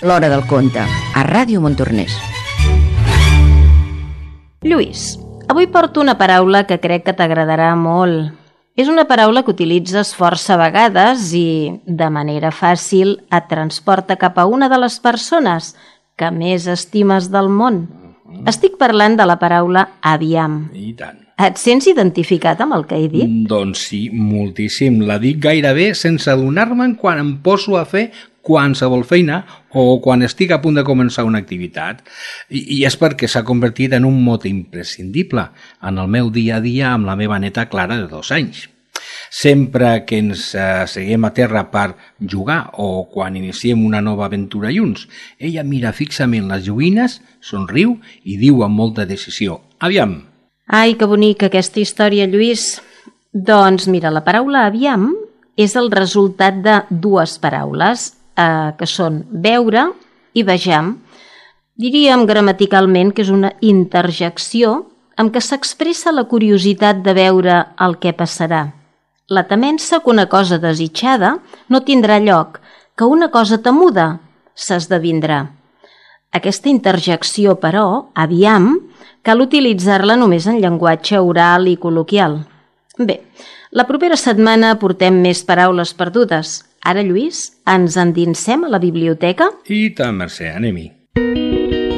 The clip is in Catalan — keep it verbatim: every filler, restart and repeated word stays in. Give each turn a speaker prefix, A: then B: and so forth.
A: L'Hora del Conte, a Ràdio Montornès.
B: Lluís, avui porto una paraula que crec que t'agradarà molt. És una paraula que utilitzes força vegades i, de manera fàcil, et transporta cap a una de les persones que més estimes del món. Estic parlant de la paraula aviam.
C: I tant.
B: Et sents identificat amb el que he dit?
C: Doncs sí, moltíssim. La dic gairebé sense adonar-me'n quan em poso a fer qualsevol feina o quan estic a punt de començar una activitat. I, i és perquè s'ha convertit en un mot imprescindible en el meu dia a dia amb la meva neta Clara de dos anys. Sempre que ens eh, seguim a terra per jugar o quan iniciem una nova aventura junts, ella mira fixament les joguines, somriu i diu amb molta decisió: aviam!
B: Ai, que bonica aquesta història, Lluís. Doncs mira, la paraula aviam és el resultat de dues paraules, eh, que són veure i vejam. Diríem gramaticalment que és una interjecció amb què s'expressa la curiositat de veure el que passarà. La temença que una cosa desitjada no tindrà lloc, que una cosa temuda s'esdevindrà. Aquesta interjecció, però, aviam, cal utilitzar-la només en llenguatge oral i col·loquial. Bé, la propera setmana portem més paraules perdudes. Ara, Lluís, ens endinsem a la biblioteca?
C: I tant, Mercè, anem-hi.